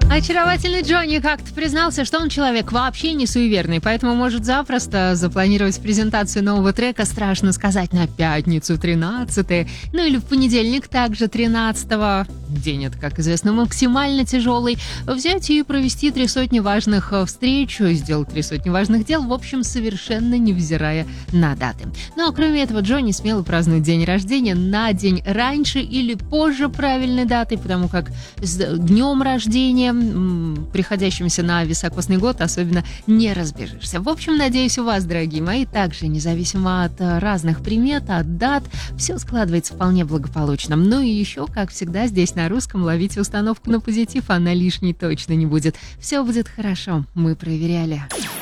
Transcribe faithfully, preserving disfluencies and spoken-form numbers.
Очаровательный Джонни как-то признался, что он человек вообще не суеверный, поэтому может запросто запланировать презентацию нового трека, страшно сказать, на пятницу тринадцатое, ну или в понедельник также тринадцатого. День это, как известно, максимально тяжелый. Взять и провести три сотни важных встреч, сделать три сотни важных дел, в общем, совершенно невзирая на даты. Ну а кроме этого, Джонни смело празднует день рождения на день раньше или позже правильной даты, потому как с днем рождения, приходящимся на високосный год, особенно не разбежишься. В общем, надеюсь, у вас, дорогие мои, также, независимо от разных примет, от дат, все складывается вполне благополучно. Ну и еще, как всегда, здесь на русском ловите установку на позитив, она лишней точно не будет. Все будет хорошо, мы проверяли.